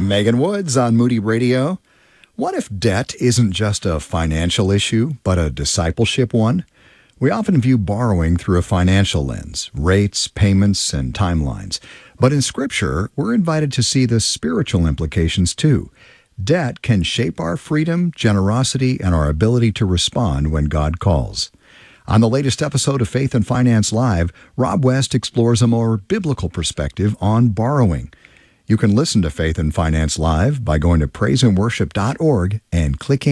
Megan Woods on Moody Radio. What if debt isn't just a financial issue, but a discipleship one? We often view borrowing through a financial lens, rates, payments, and timelines. But in Scripture, we're invited to see the spiritual implications too. Debt can shape our freedom, generosity, and our ability to respond when God calls. On the latest episode of Faith and Finance Live, Rob West explores a more biblical perspective on borrowing. You can listen to Faith and Finance Live by going to praiseandworship.org and clicking